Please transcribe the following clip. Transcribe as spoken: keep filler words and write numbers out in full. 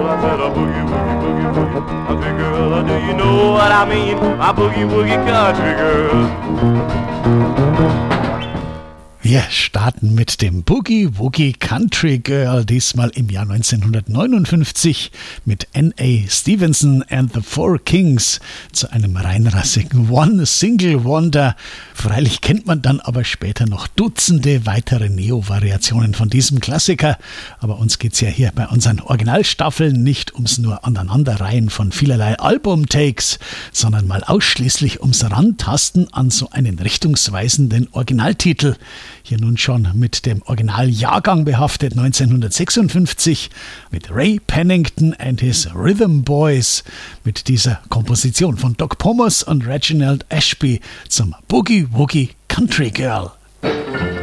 I said a boogie, woogie, boogie, boogie country girl. Do you know what I mean? My boogie, woogie country girl. Wir starten mit dem Boogie Woogie Country Girl, diesmal im Jahr neunzehnhundertneunundfünfzig mit N A Stevenson and the Four Kings zu einem reinrassigen One-Single-Wonder. Freilich kennt man dann aber später noch Dutzende weitere Neo-Variationen von diesem Klassiker, aber uns geht's ja hier bei unseren Originalstaffeln nicht ums nur Aneinanderreihen von vielerlei Album-Takes, sondern mal ausschließlich ums Rantasten an so einen richtungsweisenden Originaltitel. Hier nun schon mit dem Originaljahrgang behaftet neunzehnhundertsechsundfünfzig mit Ray Pennington and his Rhythm Boys mit dieser Komposition von Doc Pomus und Reginald Ashby zum Boogie Woogie Country Girl.